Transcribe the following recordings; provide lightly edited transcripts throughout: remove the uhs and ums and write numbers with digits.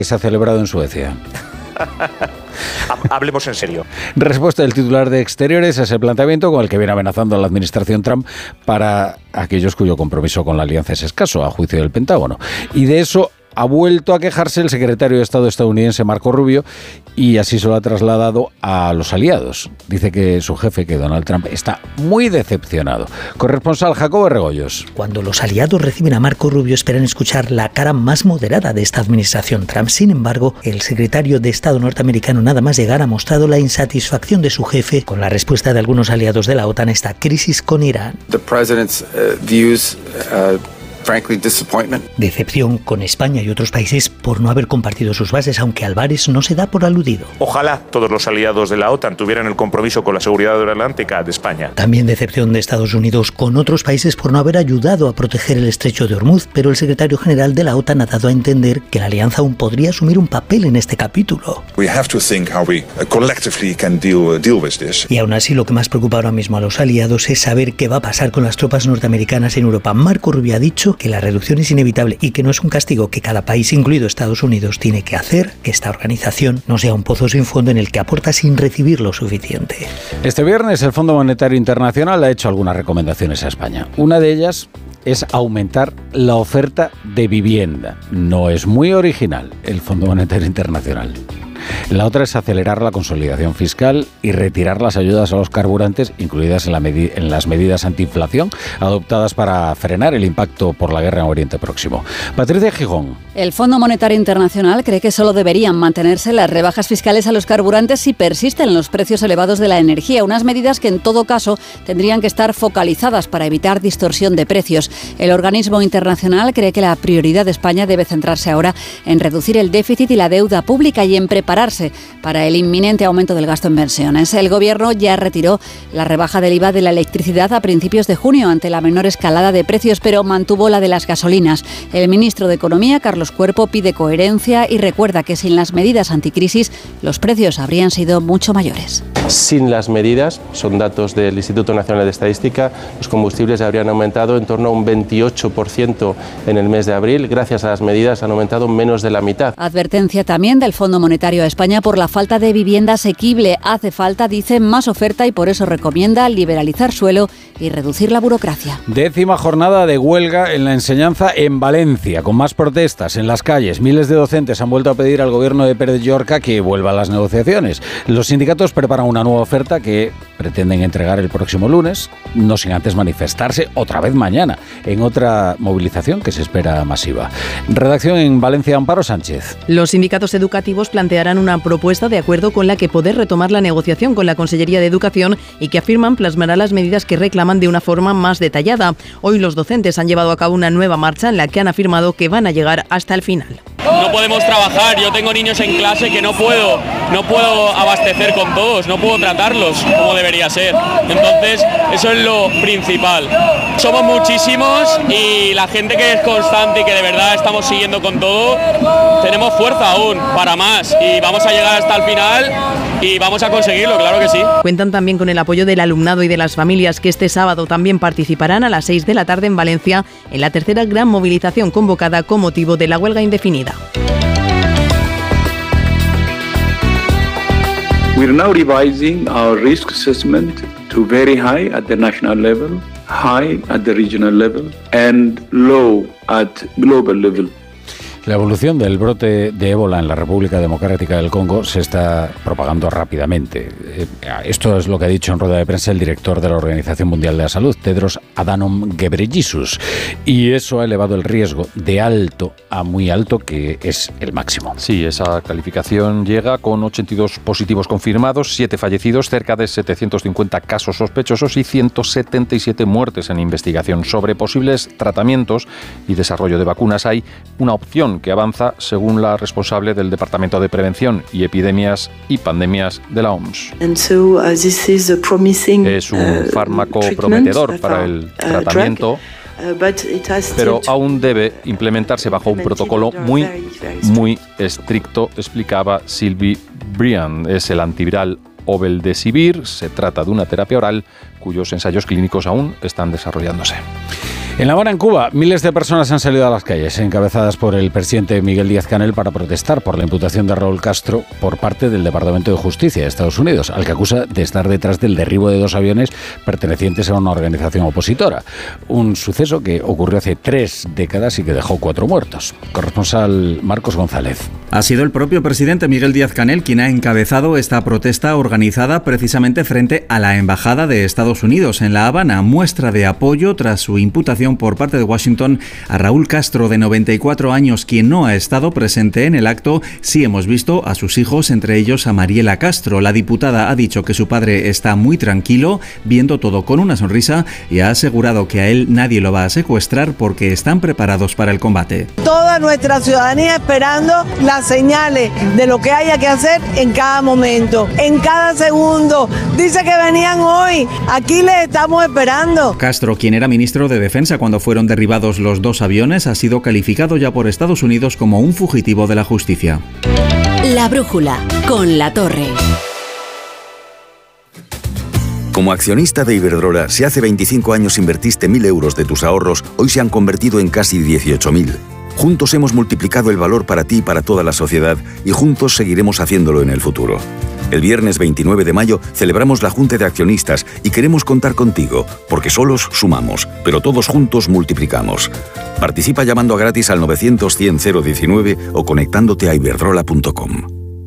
que se ha celebrado en Suecia. Hablemos en serio. Respuesta del titular de Exteriores a ese planteamiento con el que viene amenazando a la administración Trump para aquellos cuyo compromiso con la alianza es escaso, a juicio del Pentágono. Y de eso ha vuelto a quejarse el secretario de Estado estadounidense Marco Rubio y así se lo ha trasladado a los aliados. Dice que su jefe, que Donald Trump, está muy decepcionado. Corresponsal Jacobo Regoyos. Cuando los aliados reciben a Marco Rubio esperan escuchar la cara más moderada de esta administración Trump. Sin embargo, el secretario de Estado norteamericano nada más llegar ha mostrado la insatisfacción de su jefe con la respuesta de algunos aliados de la OTAN a esta crisis con Irán. The president's views frankly, disappointment. Decepción con España y otros países por no haber compartido sus bases, aunque Álvarez no se da por aludido. Ojalá todos los aliados de la OTAN tuvieran el compromiso con la seguridad euroatlántica de España. También decepción de Estados Unidos con otros países por no haber ayudado a proteger el estrecho de Hormuz, pero el secretario general de la OTAN ha dado a entender que la alianza aún podría asumir un papel en este capítulo. We have to think how we collectively can deal with this. Y aún así, lo que más preocupa ahora mismo a los aliados es saber qué va a pasar con las tropas norteamericanas en Europa. Marco Rubio ha dicho que la reducción es inevitable y que no es un castigo que cada país, incluido Estados Unidos, tiene que hacer que esta organización no sea un pozo sin fondo en el que aporta sin recibir lo suficiente. Este viernes el Fondo Monetario Internacional ha hecho algunas recomendaciones a España. Una de ellas es aumentar la oferta de vivienda. No es muy original el Fondo Monetario Internacional. La otra es acelerar la consolidación fiscal y retirar las ayudas a los carburantes, incluidas en las medidas antiinflación adoptadas para frenar el impacto por la guerra en Oriente Próximo. Patricia Gijón. El Fondo Monetario Internacional cree que solo deberían mantenerse las rebajas fiscales a los carburantes si persisten los precios elevados de la energía, unas medidas que en todo caso tendrían que estar focalizadas para evitar distorsión de precios. El organismo internacional cree que la prioridad de España debe centrarse ahora en reducir el déficit y la deuda pública y en prepararse para el inminente aumento del gasto en pensiones. El Gobierno ya retiró la rebaja del IVA de la electricidad a principios de junio ante la menor escalada de precios, pero mantuvo la de las gasolinas. El ministro de Economía, Carlos Cuerpo, pide coherencia y recuerda que sin las medidas anticrisis los precios habrían sido mucho mayores. Sin las medidas, son datos del Instituto Nacional de Estadística, los combustibles habrían aumentado en torno a un 28% en el mes de abril. Gracias a las medidas han aumentado menos de la mitad. Advertencia también del Fondo Monetario a España por la falta de vivienda asequible. Hace falta, dice, más oferta y por eso recomienda liberalizar suelo y reducir la burocracia. 10ª jornada de huelga en la enseñanza en Valencia, con más protestas en las calles. Miles de docentes han vuelto a pedir al gobierno de Pérez Llorca que vuelva a las negociaciones. Los sindicatos preparan una nueva oferta que pretenden entregar el próximo lunes, no sin antes manifestarse otra vez mañana, en otra movilización que se espera masiva. Redacción en Valencia, Amparo Sánchez. Los sindicatos educativos plantearán una propuesta de acuerdo con la que poder retomar la negociación con la Consellería de Educación y que afirman plasmará las medidas que reclaman de una forma más detallada. Hoy los docentes han llevado a cabo una nueva marcha en la que han afirmado que van a llegar hasta el final. No podemos trabajar, yo tengo niños en clase que no puedo abastecer con todos, no puedo tratarlos como debería ser. Entonces, eso es lo principal. Somos muchísimos y la gente que es constante y que de verdad estamos siguiendo con todo, tenemos fuerza aún para más y vamos a llegar hasta el final y vamos a conseguirlo, claro que sí. Cuentan también con el apoyo del alumnado y de las familias que este sábado también participarán a las 6 de la tarde en Valencia en la tercera gran movilización convocada con motivo de la huelga indefinida. We are now revising our risk assessment to very high at the national level, high at the regional level, and low at global level. La evolución del brote de ébola en la República Democrática del Congo se está propagando rápidamente. Esto es lo que ha dicho en rueda de prensa el director de la Organización Mundial de la Salud, Tedros Adhanom Ghebreyesus, y eso ha elevado el riesgo de alto a muy alto, que es el máximo. Sí, esa calificación llega con 82 positivos confirmados, 7 fallecidos, cerca de 750 casos sospechosos y 177 muertes en investigación. Sobre posibles tratamientos y desarrollo de vacunas hay una opción que avanza según la responsable del Departamento de Prevención y Epidemias y Pandemias de la OMS. Es un fármaco prometedor para el tratamiento, pero aún debe implementarse bajo un protocolo muy estricto, explicaba Sylvie Briand. Es el antiviral Obeldesivir. Se trata de una terapia oral cuyos ensayos clínicos aún están desarrollándose. En La Habana, en Cuba, miles de personas han salido a las calles, encabezadas por el presidente Miguel Díaz-Canel, para protestar por la imputación de Raúl Castro por parte del Departamento de Justicia de Estados Unidos, al que acusa de estar detrás del derribo de 2 aviones pertenecientes a una organización opositora. Un suceso que ocurrió hace 3 décadas y que dejó 4 muertos. Corresponsal Marcos González. Ha sido el propio presidente Miguel Díaz-Canel quien ha encabezado esta protesta organizada precisamente frente a la Embajada de Estados Unidos en La Habana, muestra de apoyo tras su imputación por parte de Washington a Raúl Castro, de 94 años, quien no ha estado presente en el acto. Sí hemos visto a sus hijos, entre ellos a Mariela Castro. La diputada ha dicho que su padre está muy tranquilo, viendo todo con una sonrisa, y ha asegurado que a él nadie lo va a secuestrar porque están preparados para el combate. Toda nuestra ciudadanía esperando las señales de lo que haya que hacer en cada momento, en cada segundo. Dice que venían hoy, aquí les estamos esperando. Castro, quien era ministro de Defensa cuando fueron derribados los 2 aviones, ha sido calificado ya por Estados Unidos como un fugitivo de la justicia. La brújula, con La Torre. Como accionista de Iberdrola, si hace 25 años invertiste 1.000 euros de tus ahorros, hoy se han convertido en casi 18.000. Juntos hemos multiplicado el valor para ti y para toda la sociedad, y juntos seguiremos haciéndolo en el futuro. El viernes 29 de mayo celebramos la Junta de Accionistas y queremos contar contigo, porque solos sumamos, pero todos juntos multiplicamos. Participa llamando a gratis al 900-100-019 o conectándote a iberdrola.com.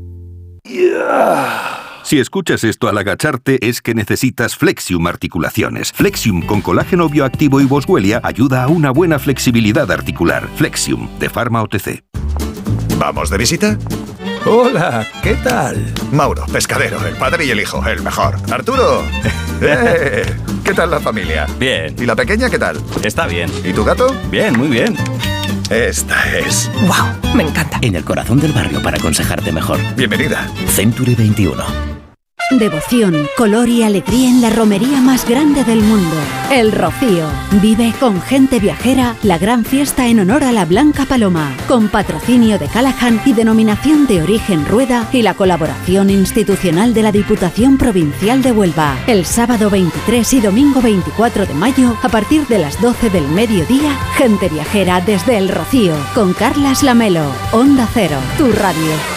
Si escuchas esto al agacharte, es que necesitas Flexium Articulaciones. Flexium con colágeno bioactivo y boswellia ayuda a una buena flexibilidad articular. Flexium, de Pharma OTC. ¿Vamos de visita? Hola, ¿qué tal? Mauro, pescadero, el padre y el hijo, el mejor. Arturo, ¿qué tal la familia? Bien. ¿Y la pequeña qué tal? Está bien. ¿Y tu gato? Bien, muy bien. Esta es... ¡Wow! Me encanta. En el corazón del barrio para aconsejarte mejor. Bienvenida. Century 21. Devoción, color y alegría en la romería más grande del mundo, El Rocío. Vive con Gente Viajera la gran fiesta en honor a la Blanca Paloma, con patrocinio de Callahan y denominación de origen Rueda, y la colaboración institucional de la Diputación Provincial de Huelva. El sábado 23 y domingo 24 de mayo, a partir de las 12 del mediodía, Gente Viajera desde El Rocío, con Carlas Lamelo. Onda Cero, tu radio.